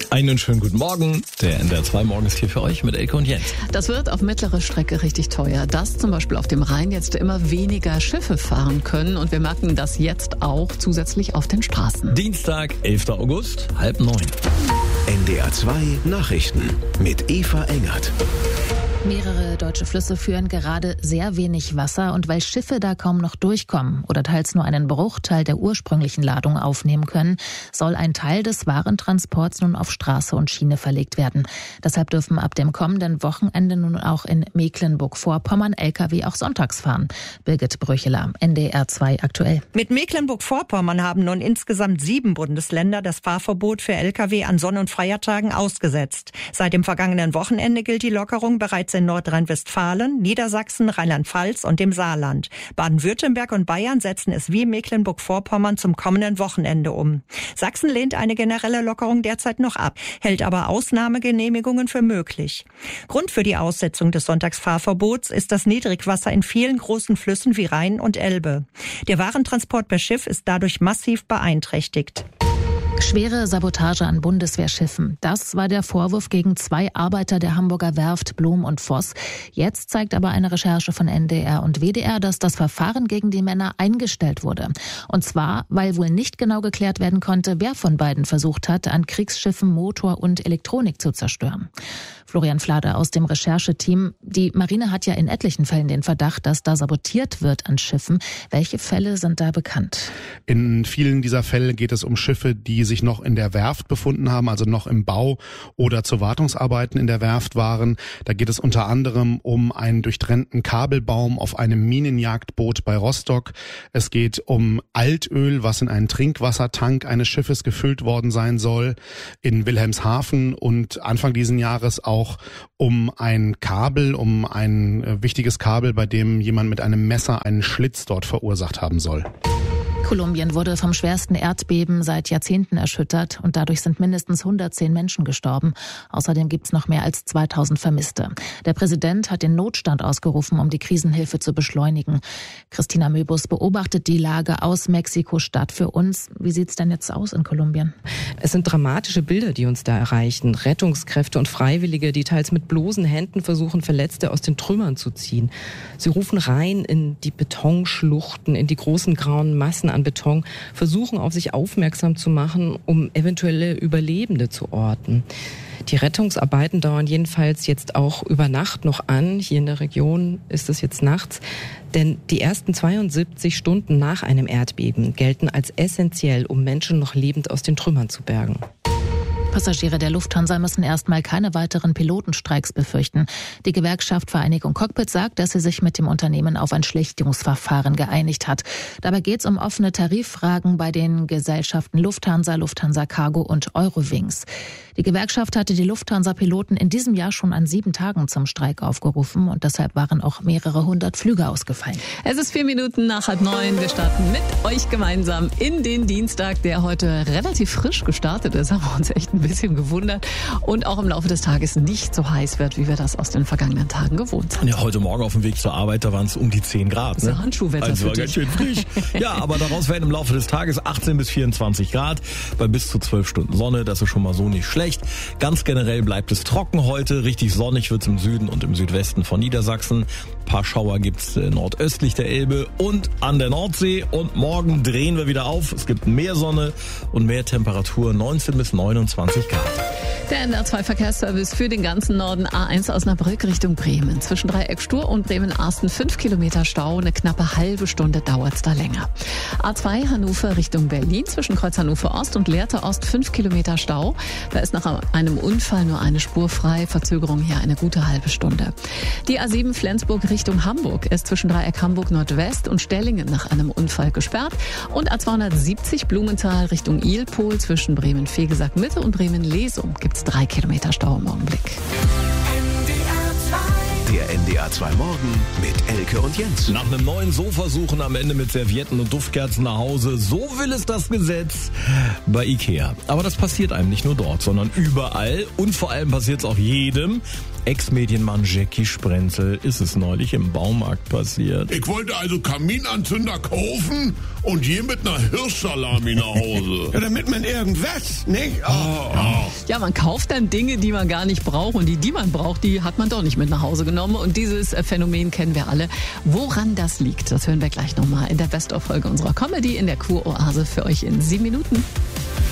Einen schönen guten Morgen. Der NDR 2 Morgen ist hier für euch mit Elke und Jens. Das wird auf mittlere Strecke richtig teuer, dass zum Beispiel auf dem Rhein jetzt immer weniger Schiffe fahren können. Und wir merken das jetzt auch zusätzlich auf den Straßen. Dienstag, 11. August, 8:30. NDR 2 Nachrichten mit Eva Engert. Mehrere deutsche Flüsse führen gerade sehr wenig Wasser und weil Schiffe da kaum noch durchkommen oder teils nur einen Bruchteil der ursprünglichen Ladung aufnehmen können, soll ein Teil des Warentransports nun auf Straße und Schiene verlegt werden. Deshalb dürfen ab dem kommenden Wochenende nun auch in Mecklenburg-Vorpommern Lkw auch sonntags fahren. Birgit Bröcheler, NDR 2 aktuell. Mit Mecklenburg-Vorpommern haben nun insgesamt 7 Bundesländer das Fahrverbot für Lkw an Sonn- und Feiertagen ausgesetzt. Seit dem vergangenen Wochenende gilt die Lockerung bereits in Nordrhein-Westfalen, Niedersachsen, Rheinland-Pfalz und dem Saarland. Baden-Württemberg und Bayern setzen es wie Mecklenburg-Vorpommern zum kommenden Wochenende um. Sachsen lehnt eine generelle Lockerung derzeit noch ab, hält aber Ausnahmegenehmigungen für möglich. Grund für die Aussetzung des Sonntagsfahrverbots ist das Niedrigwasser in vielen großen Flüssen wie Rhein und Elbe. Der Warentransport per Schiff ist dadurch massiv beeinträchtigt. Schwere Sabotage an Bundeswehrschiffen. Das war der Vorwurf gegen 2 Arbeiter der Hamburger Werft Blum und Voss. Jetzt zeigt aber eine Recherche von NDR und WDR, dass das Verfahren gegen die Männer eingestellt wurde. Und zwar, weil wohl nicht genau geklärt werden konnte, wer von beiden versucht hat, an Kriegsschiffen Motor und Elektronik zu zerstören. Florian Flade aus dem Rechercheteam. Die Marine hat ja in etlichen Fällen den Verdacht, dass da sabotiert wird an Schiffen. Welche Fälle sind da bekannt? In vielen dieser Fälle geht es um Schiffe, die sich noch in der Werft befunden haben, also noch im Bau oder zu Wartungsarbeiten in der Werft waren. Da geht es unter anderem um einen durchtrennten Kabelbaum auf einem Minenjagdboot bei Rostock. Es geht um Altöl, was in einen Trinkwassertank eines Schiffes gefüllt worden sein soll in Wilhelmshaven und Anfang diesen Jahres auch um ein Kabel, um ein wichtiges Kabel, bei dem jemand mit einem Messer einen Schlitz dort verursacht haben soll. Kolumbien wurde vom schwersten Erdbeben seit Jahrzehnten erschüttert und dadurch sind mindestens 110 Menschen gestorben. Außerdem gibt es noch mehr als 2000 Vermisste. Der Präsident hat den Notstand ausgerufen, um die Krisenhilfe zu beschleunigen. Christina Möbus beobachtet die Lage aus Mexiko-Stadt für uns. Wie sieht's denn jetzt aus in Kolumbien? Es sind dramatische Bilder, die uns da erreichen. Rettungskräfte und Freiwillige, die teils mit bloßen Händen versuchen, Verletzte aus den Trümmern zu ziehen. Sie rufen rein in die Betonschluchten, in die großen grauen Massen an Beton, versuchen auf sich aufmerksam zu machen, um eventuelle Überlebende zu orten. Die Rettungsarbeiten dauern jedenfalls jetzt auch über Nacht noch an. Hier in der Region ist es jetzt nachts. Denn die ersten 72 Stunden nach einem Erdbeben gelten als essentiell, um Menschen noch lebend aus den Trümmern zu bergen. Passagiere der Lufthansa müssen erstmal keine weiteren Pilotenstreiks befürchten. Die Gewerkschaft Vereinigung Cockpit sagt, dass sie sich mit dem Unternehmen auf ein Schlichtungsverfahren geeinigt hat. Dabei geht es um offene Tariffragen bei den Gesellschaften Lufthansa, Lufthansa Cargo und Eurowings. Die Gewerkschaft hatte die Lufthansa-Piloten in diesem Jahr schon an 7 Tagen zum Streik aufgerufen und deshalb waren auch mehrere 100 Flüge ausgefallen. Es ist 4 Minuten nach 8:30. Wir starten mit euch gemeinsam in den Dienstag, der heute relativ frisch gestartet ist. Haben wir uns echt ein bisschen gewundert und auch im Laufe des Tages nicht so heiß wird, wie wir das aus den vergangenen Tagen gewohnt sind. Ja, heute Morgen auf dem Weg zur Arbeit, da waren es um die 10 Grad. Das ist ja Handschuhwetter also für war ganz dich. schön frisch. Ja, aber daraus werden im Laufe des Tages 18 bis 24 Grad bei bis zu 12 Stunden Sonne. Das ist schon mal so nicht schlecht. Ganz generell bleibt es trocken heute. Richtig sonnig wird es im Süden und im Südwesten von Niedersachsen. Ein paar Schauer gibt es nordöstlich der Elbe und an der Nordsee. Und morgen drehen wir wieder auf. Es gibt mehr Sonne und mehr Temperatur, 19 bis 29 Grad. Der NDR 2 Verkehrsservice für den ganzen Norden. A1 Osnabrück Richtung Bremen. Zwischen Dreieck Stur und Bremen-Arsten 5 Kilometer Stau. Eine knappe halbe Stunde dauert es da länger. A2 Hannover Richtung Berlin. Zwischen Kreuz Hannover Ost und Lehrte Ost 5 Kilometer Stau. Da ist nach einem Unfall nur eine Spur frei. Verzögerung hier eine gute halbe Stunde. Die A7 Flensburg Richtung Hamburg ist zwischen Dreieck Hamburg Nordwest und Stellingen nach einem Unfall gesperrt. Und A270 Blumenthal Richtung Ilpol zwischen Bremen-Fegesack Mitte und Bremen-Lesum gibt es 3 Kilometer Stau im Augenblick. Der NDR 2 Morgen mit Elke und Jens. Nach einem neuen Sofa suchen am Ende mit Servietten und Duftkerzen nach Hause. So will es das Gesetz bei Ikea. Aber das passiert einem nicht nur dort, sondern überall. Und vor allem passiert es auch jedem, Ex-Medienmann Jackie Sprenzel ist es neulich im Baumarkt passiert. Ich wollte also Kaminanzünder kaufen und hier mit einer Hirschsalami nach Hause. Ja, damit man irgendwas, nicht? Ja, man kauft dann Dinge, die man gar nicht braucht und die man braucht, die hat man doch nicht mit nach Hause genommen. Und dieses Phänomen kennen wir alle. Woran das liegt, das hören wir gleich nochmal in der Best-of-Folge unserer Comedy in der Kuroase für euch in 7 Minuten.